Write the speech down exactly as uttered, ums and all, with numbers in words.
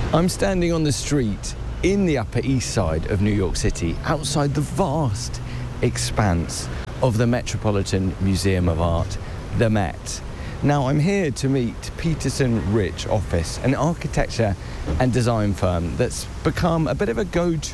I'm standing on the street in the Upper East Side of New York City, outside the vast expanse of the Metropolitan Museum of Art, the Met. Now, I'm here to meet Peterson Rich Office, an architecture and design firm that's become a bit of a go-to